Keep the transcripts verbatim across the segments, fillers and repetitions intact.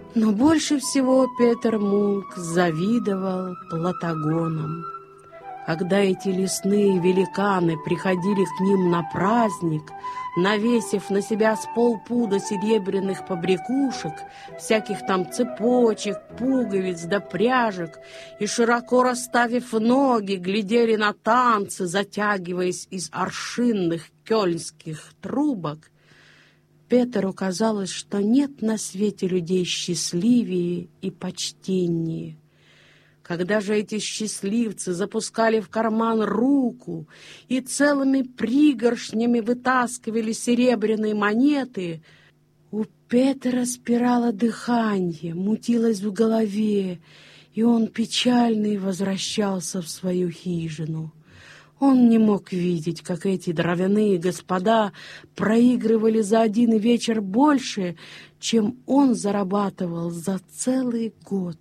Но больше всего Петер Мунк завидовал Платагонам. Когда эти лесные великаны приходили к ним на праздник, навесив на себя с полпуда серебряных побрякушек, всяких там цепочек, пуговиц да пряжек, и, широко расставив ноги, глядели на танцы, затягиваясь из аршинных кёльнских трубок, Петеру казалось, что нет на свете людей счастливее и почтеннее. Когда же эти счастливцы запускали в карман руку и целыми пригоршнями вытаскивали серебряные монеты, у Петера спирало дыхание, мутилось в голове, и он печальный возвращался в свою хижину. Он не мог видеть, как эти дровяные господа проигрывали за один вечер больше, чем он зарабатывал за целый год.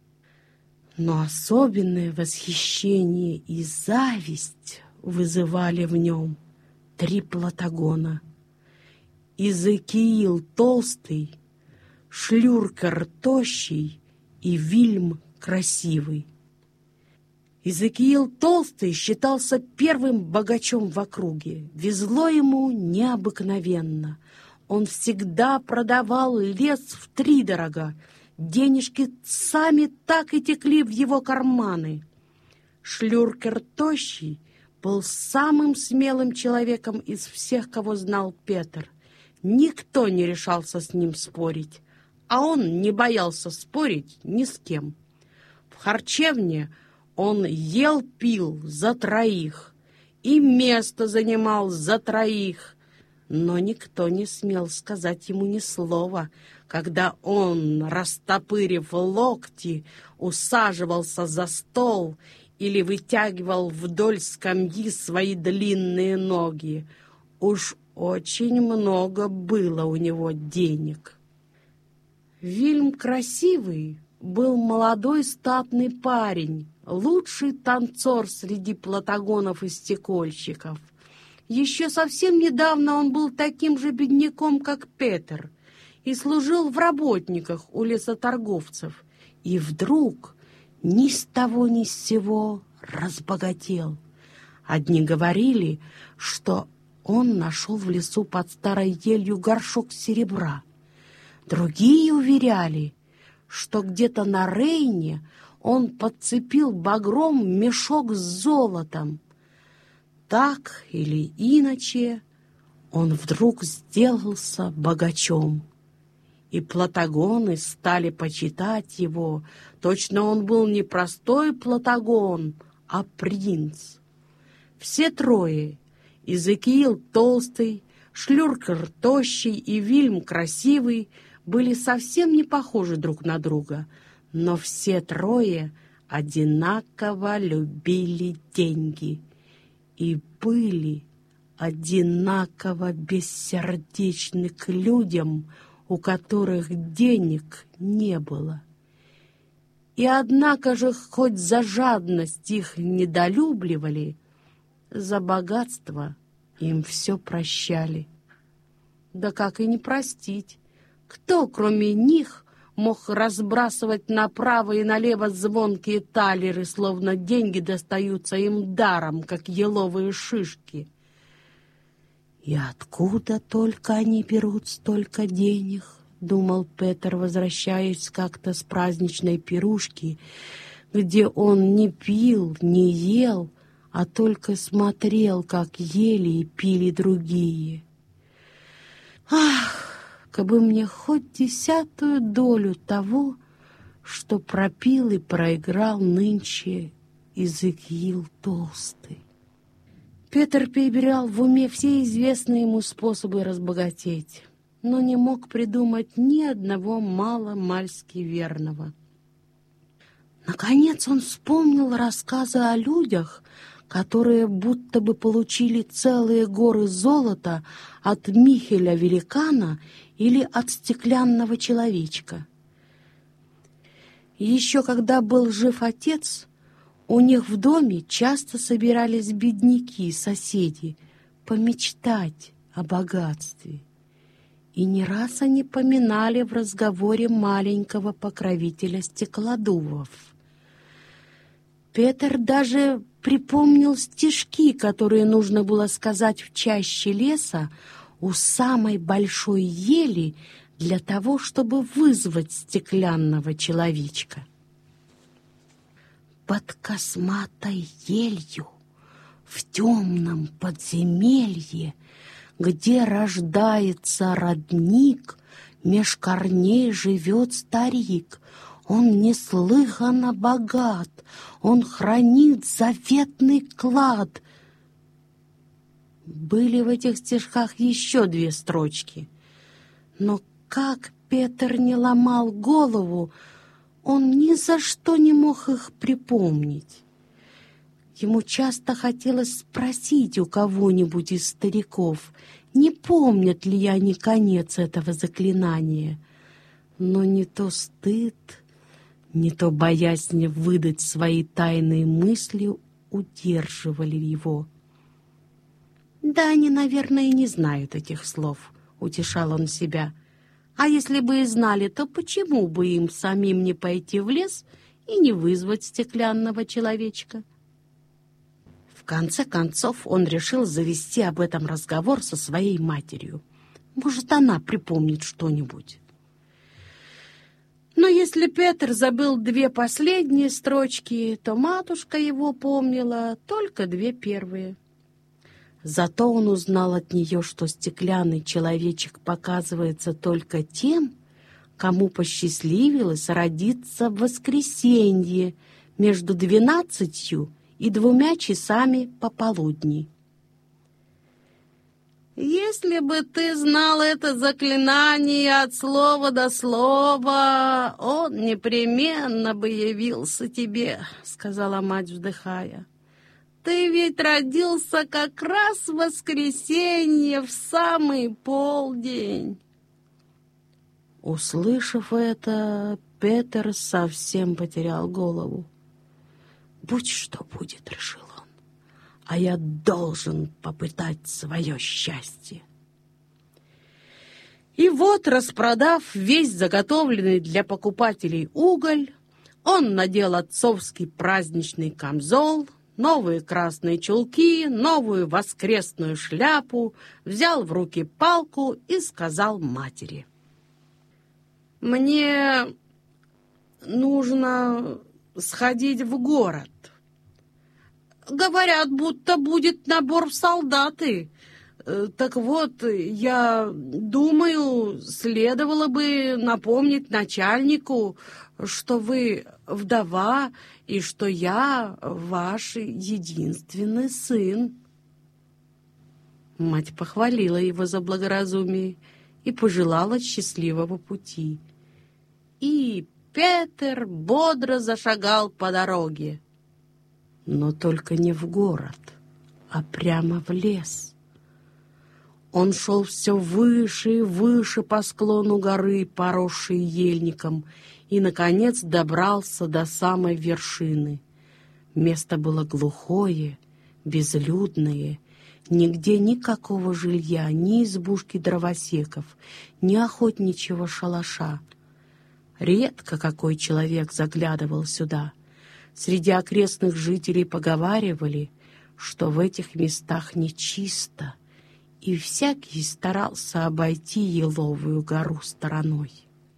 Но особенное восхищение и зависть вызывали в нем три Платагона: Изекиил Толстый, Шлюркер Тощий и Вильм Красивый. Изекиил Толстый считался первым богачом в округе. Везло ему необыкновенно. Он всегда продавал лес втридорога. Денежки сами так и текли в его карманы. Шлюркер Тощий был самым смелым человеком из всех, кого знал Петр. Никто не решался с ним спорить, а он не боялся спорить ни с кем. В харчевне он ел-пил за троих и место занимал за троих, но никто не смел сказать ему ни слова, когда он, растопырив локти, усаживался за стол или вытягивал вдоль скамьи свои длинные ноги. Уж очень много было у него денег. Вильм Красивый был молодой статный парень, лучший танцор среди платагонов и стекольщиков. Еще совсем недавно он был таким же бедняком, как Петр, и служил в работниках у лесоторговцев. И вдруг ни с того ни с сего разбогател. Одни говорили, что он нашел в лесу под старой елью горшок серебра. Другие уверяли, что где-то на Рейне он подцепил багром мешок с золотом. Так или иначе, он вдруг сделался богачом, и платагоны стали почитать его. Точно он был не простой платагон, а принц. Все трое — Изекиил Толстый, Шлюркер Тощий и Вильм Красивый — были совсем не похожи друг на друга, но все трое одинаково любили деньги и были одинаково бессердечны к людям, у которых денег не было. И однако же, хоть за жадность их недолюбливали, за богатство им все прощали. Да как и не простить? Кто, кроме них, мог разбрасывать направо и налево звонкие талеры, словно деньги достаются им даром, как еловые шишки? «И откуда только они берут столько денег?» — думал Петр, возвращаясь как-то с праздничной пирушки, где он не пил, не ел, а только смотрел, как ели и пили другие. «Ах! Кабы мне хоть десятую долю того, что пропил и проиграл нынче Изекиил Толстый». Петр перебирал в уме все известные ему способы разбогатеть, но не мог придумать ни одного мало-мальски верного. Наконец он вспомнил рассказы о людях, которые будто бы получили целые горы золота от Михеля Великана или от стеклянного человечка. Еще когда был жив отец, у них в доме часто собирались бедняки, соседи, помечтать о богатстве. И не раз они поминали в разговоре маленького покровителя стеклодувов. Петр даже припомнил стишки, которые нужно было сказать в чаще леса у самой большой ели для того, чтобы вызвать стеклянного человечка. Под косматой елью в темном подземелье, где рождается родник, меж корней живет старик. Он неслыханно богат, он хранит заветный клад. Были в этих стишках еще две строчки, но как Петр не ломал голову, он ни за что не мог их припомнить. Ему часто хотелось спросить у кого-нибудь из стариков, не помнят ли они конец этого заклинания. Но не то стыд, не то боязнь выдать свои тайные мысли удерживали его. «Да они, наверное, и не знают этих слов», — утешал он себя. «А если бы и знали, то почему бы им самим не пойти в лес и не вызвать стеклянного человечка?» В конце концов он решил завести об этом разговор со своей матерью. Может, она припомнит что-нибудь. Но если Петр забыл две последние строчки, то матушка его помнила только две первые. Зато он узнал от нее, что стеклянный человечек показывается только тем, кому посчастливилось родиться в воскресенье между двенадцатью и двумя часами пополудни. «Если бы ты знал это заклинание от слова до слова, он непременно бы явился тебе», — сказала мать, вздыхая. «Ты ведь родился как раз в воскресенье, в самый полдень». Услышав это, Петр совсем потерял голову. «Будь что будет», — решил он, — «а я должен попытать свое счастье». И вот, распродав весь заготовленный для покупателей уголь, он надел отцовский праздничный камзол, новые красные чулки, новую воскресную шляпу, взял в руки палку и сказал матери: «Мне нужно сходить в город. Говорят, будто будет набор в солдаты. Так вот, я думаю, следовало бы напомнить начальнику, что вы вдова и что я ваш единственный сын». Мать похвалила его за благоразумие и пожелала счастливого пути. И Петр бодро зашагал по дороге, но только не в город, а прямо в лес. Он шел все выше и выше по склону горы, поросшей ельником, и, наконец, добрался до самой вершины. Место было глухое, безлюдное, нигде никакого жилья, ни избушки дровосеков, ни охотничьего шалаша. Редко какой человек заглядывал сюда. Среди окрестных жителей поговаривали, что в этих местах нечисто, и всякий старался обойти Еловую гору стороной.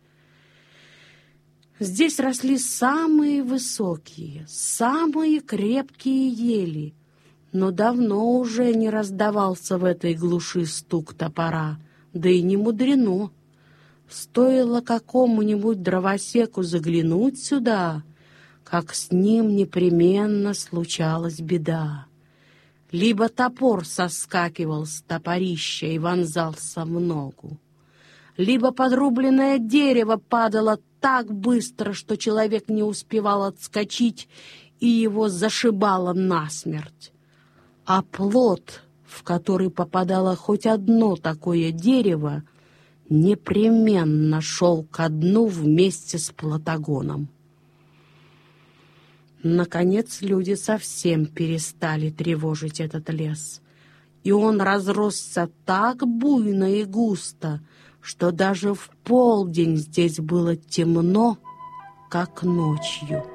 Здесь росли самые высокие, самые крепкие ели, но давно уже не раздавался в этой глуши стук топора, да и не мудрено. Стоило какому-нибудь дровосеку заглянуть сюда, как с ним непременно случалась беда. Либо топор соскакивал с топорища и вонзался в ногу, либо подрубленное дерево падало так быстро, что человек не успевал отскочить, и его зашибало насмерть. А плод, в который попадало хоть одно такое дерево, непременно шел ко дну вместе с платагоном. Наконец люди совсем перестали тревожить этот лес, и он разросся так буйно и густо, что даже в полдень здесь было темно, как ночью.